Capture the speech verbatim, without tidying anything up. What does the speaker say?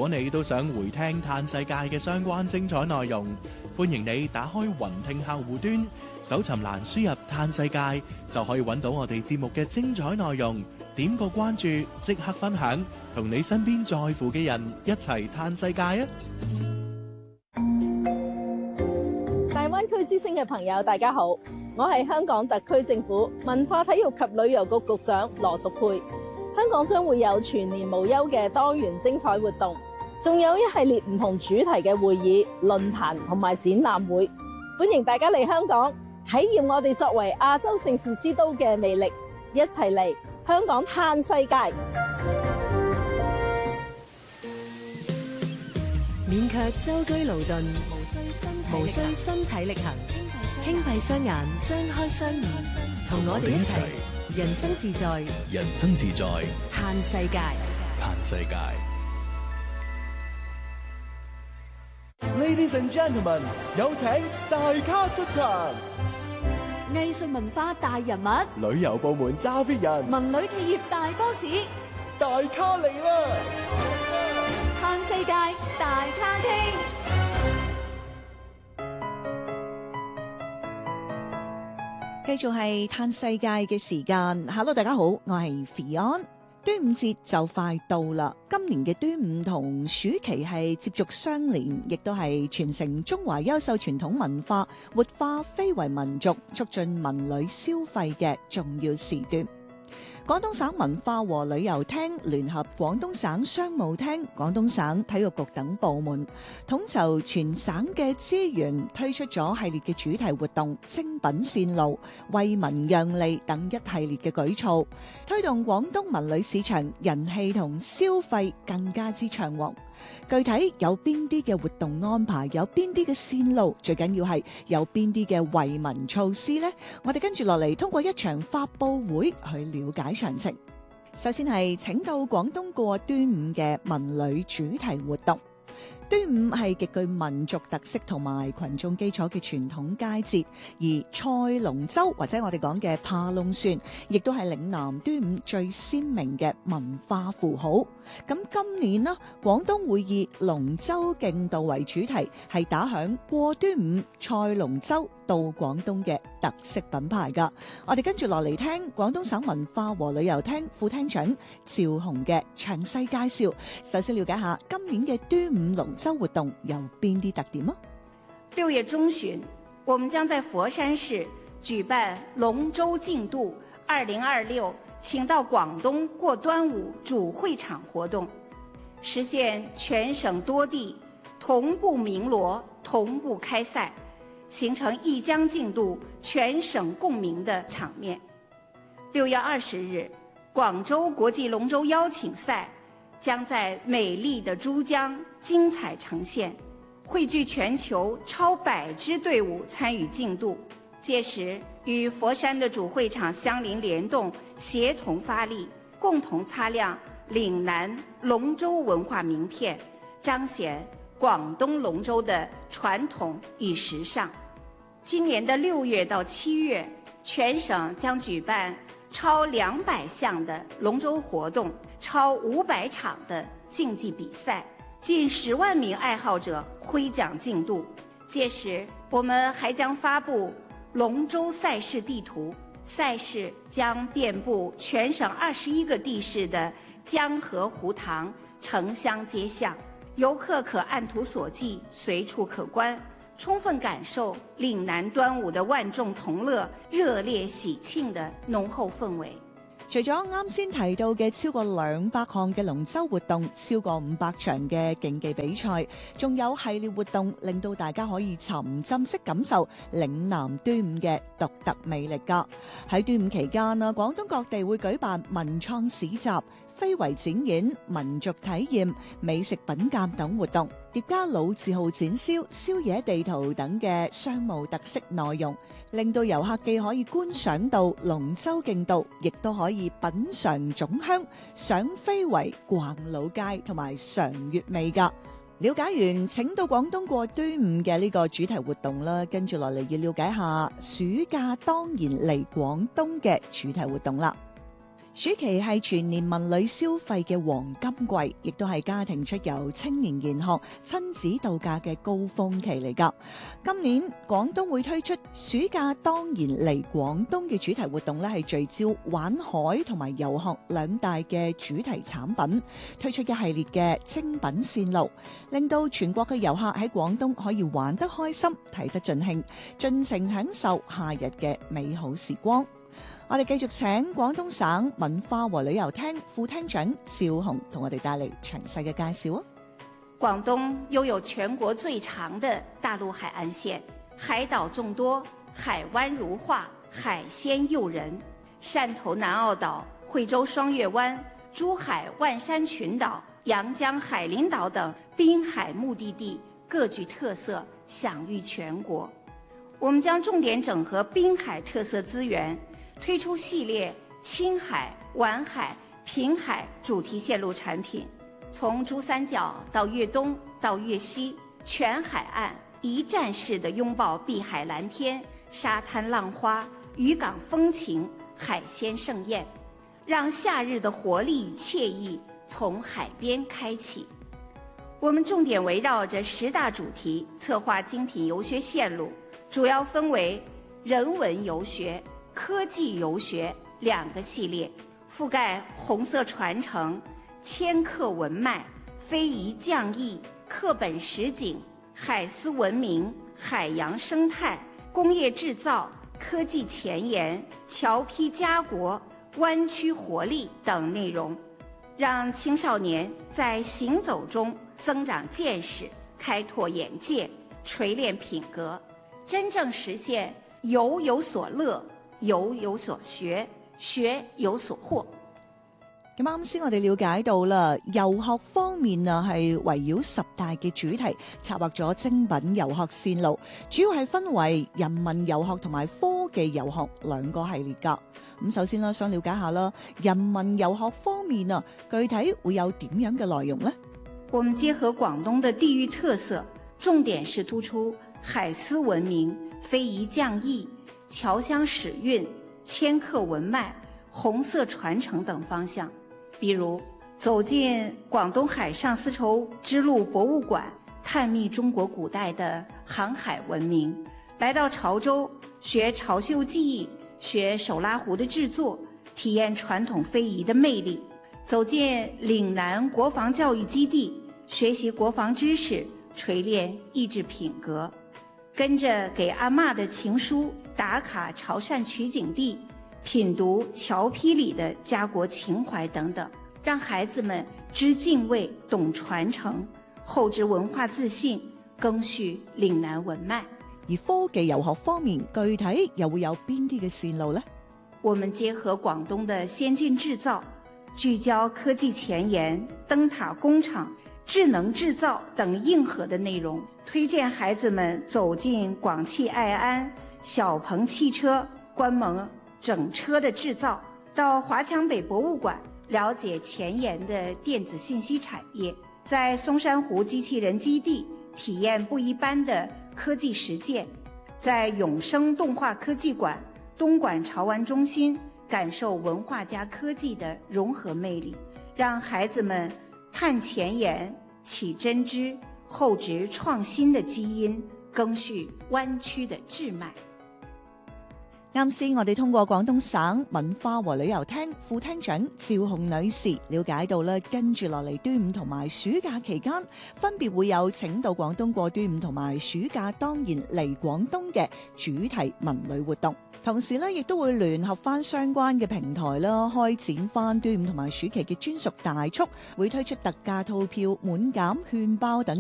果你都想回聽嘆世界嘅相關精彩內容，歡迎你打開雲聽客戶端，搜尋欄輸入嘆世界，就可以揾到我哋節目嘅精彩內容。點個關注，即刻分享，同你身邊在乎嘅人一齊嘆世界啊！ 大灣區之聲嘅朋友，大家好，我係香港特區政府文化體育及旅遊局局長羅淑佩。香港將會有全年無休嘅多元精彩活動，仲有一系列唔同主題嘅會議、論壇同埋展覽會，歡迎大家嚟香港體驗我哋作為亞洲盛事之都嘅魅力，一齊嚟香港嘆世界。 免卻舟車勞頓，無需身體力行，輕閉雙眼，張開雙耳，同我哋一齊人生自在， 人生自在， 嘆世界， 嘆世界。 Ladies and gentlemen， 有請大咖出場。 藝術文化大人物， 旅遊部門揸 fit 人， 文旅企業大 boss， 大咖嚟啦！ 嘆世界大咖廳。 繼續係嘆世界嘅時間。Hello， 大家好，我係 Fion。端午節就快到啦，今年嘅端午同暑期係接續相連，亦都係傳承中華優秀傳統文化、活化非遺民族、促進文旅消費嘅重要時段。廣東省文化和旅遊廳聯合廣東省商務廳、廣東省體育局等部門，統籌全省嘅資源，推出咗系列嘅主題活動、精品線路、為民讓利等一系列嘅舉措，推動廣東文旅市場人氣同消費更加之暢旺。具體有邊啲嘅活動安排，有邊啲嘅線路，最緊要係有邊啲嘅惠民措施呢？我哋跟住落嚟，通過一場發佈會去了解詳情。首先係請到廣東過端午嘅文旅主題活動。端午係極具民族特色同埋群眾基礎嘅傳統佳節，而賽龍舟或者我哋講嘅爬龍船，亦都係嶺南端午最鮮明嘅文化符號。咁今年呢，廣東會以龍舟競渡為主題，係打響過端午賽龍舟到廣東嘅特色品牌㗎。我哋跟住落嚟聽廣東省文化和旅遊廳副廳長趙紅嘅詳細介紹。首先了解下今年嘅端午龍舟活動有邊啲特點啊？ 六月中旬，我們將在佛山市舉辦龍舟競渡二零二六，請到廣東過端午主會場活動，實現全省多地同步鳴鑼、同步開賽，形成一江競渡、全省共鳴的場面。六月二十日，廣州國際龍舟邀請賽將在美麗的珠江精彩呈現，匯聚全球超百支隊伍參與競渡。屆時，與佛山的主會場相鄰聯動，協同發力，共同擦亮嶺南龍舟文化名片，彰顯廣東龍舟的傳統與時尚。今年的六月到七月，全省將舉辦超兩百項的龍舟活動，超五百場的競技比賽，近十萬名愛好者揮槳競渡。屆時，我們還將發布龍舟賽事地圖，賽事將遍布全省二十一個地市的江河湖塘、城鄉街巷，遊客可按圖索驥，隨處可觀，充分感受嶺南端午的萬眾同樂、熱烈喜慶的濃厚氛圍。 除咗啱先提到嘅超過兩百項嘅龍舟活動，超過五百場嘅競技比賽，仲有系列活動，令到大家可以沉浸式感受嶺南端午嘅獨特魅力㗎。喺端午期間啊，廣東各地會舉辦文創市集、非遺展演、民族體驗、美食品鑑等活動，疊加老字號展銷、宵夜地圖等嘅商務特色內容，令到遊客既可以觀賞到龍舟競渡，亦都可以品嘗粽香、賞非遺、逛老街同埋嘗月味㗎。了解完請到廣東過端午嘅呢個主題活動啦，跟住落嚟要了解下暑假當然嚟廣東嘅主題活動啦。 暑期係全年文旅消費嘅黃金季，亦都係家庭出遊、青年研學、親子度假嘅高峰期嚟㗎。今年廣東會推出暑假當然嚟廣東嘅主題活動咧，係聚焦玩海同埋遊學兩大嘅主題產品，推出一系列嘅精品線路，令到全國嘅遊客喺廣東可以玩得開心、睇得盡興，盡情享受夏日嘅美好時光。我哋繼續請廣東省文化和旅遊廳副廳長趙紅同我哋帶嚟詳細嘅介紹啊！ 廣東擁有全國最長的大陸海岸線，海島眾多，海灣如畫，海鮮誘人。汕頭南澳島、惠州雙月灣、珠海萬山群島、陽江海陵島等濱海目的地各具特色，享譽全國。我們將重點整合濱海特色資源，推出系列青海、皖海、平海主題線路產品，從珠三角到粵東到粵西，全海岸一站式的擁抱碧海藍天、沙灘浪花、漁港風情、海鮮盛宴，讓夏日的活力與愜意從海邊開啟。我們重點圍繞着十大主題策劃精品遊學線路，主要分為人文遊學、科技遊學兩個系列，覆蓋紅色傳承、千客文脈、非遺匠藝、課本實景、海絲文明、海洋生態、工業製造、科技前沿、僑批家國、灣區活力等內容，讓青少年在行走中增長見識、開拓眼界、錘煉品格，真正實現遊有所樂、遊有所學、學有所獲。 咁啱先，我哋了解到啦，遊學方面啊，係圍繞十大嘅主題，策劃咗精品遊學線路，主要係分為人文遊學同埋科技遊學兩個系列噶。咁首先啦，想了解下啦，人文遊學方面啊，具體會有點樣嘅內容呢？ 我們結合廣東的地域特色，重點是突出海絲文明、非遺匠藝、僑鄉史韻、千客文脈、紅色傳承等方向。比如走進廣東海上絲綢之路博物館，探秘中國古代的航海文明；來到潮州學潮繡技藝，學手拉壺的製作，體驗傳統非遺的魅力；走進嶺南國防教育基地，學習國防知識，錘煉意志品格；跟着給阿嬷的情書打卡潮汕取景地，品讀僑批裡的家國情懷等等，讓孩子們知敬畏、懂傳承，厚植文化自信，謄續嶺南文脈。 而科技遊學方面，具體又會有邊啲嘅線路呢？ 我們結合廣東的先進製造，聚焦科技前沿、燈塔工廠、智能製造等硬核的內容，推薦孩子們走進廣汽愛安、小鵬汽車，觀摩整車的製造，到華強北博物館了解前沿的電子信息產業，在松山湖機器人基地體驗不一般的科技實踐，在永生動畫科技館、東莞潮玩中心感受文化加科技的融合魅力，讓孩子們探前沿、起真知、厚植創新的基因，謄續灣區的智脈。 啱先，我哋通過廣東省文化和旅遊廳副廳長趙紅女士了解到咧，跟住落嚟端午同埋暑假期間，分別會有請到廣東過端午同埋暑假當然嚟廣東嘅主題文旅活動。同時咧，亦都會聯合翻相關嘅平台啦，開展翻端午同埋暑期嘅專屬大促，會推出特價套票、滿減券包等。